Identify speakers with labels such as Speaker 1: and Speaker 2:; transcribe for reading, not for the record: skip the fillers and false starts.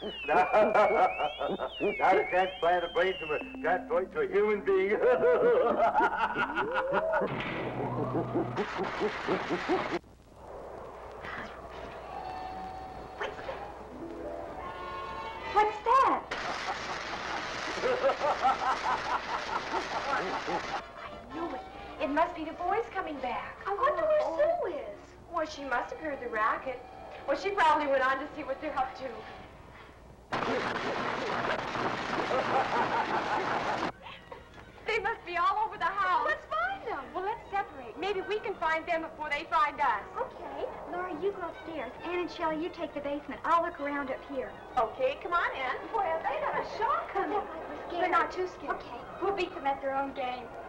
Speaker 1: Not a transplant of brain from a transplant to a human being.
Speaker 2: What's that?
Speaker 3: I knew it. It must be the boys coming back.
Speaker 2: I wonder where Sue is.
Speaker 3: Well, she must have heard the racket. Well, she probably went on to see what they're up to. They must be all over the house.
Speaker 2: Let's find them.
Speaker 3: Well, let's separate. Maybe we can find them before they find us.
Speaker 2: Okay. Laura, you go upstairs. Ann and Shelley, you take the basement. I'll look around up here.
Speaker 3: Okay, come on in.
Speaker 2: Well, they got a shock coming. They're not too scared. Okay.
Speaker 3: We'll beat them at their own game.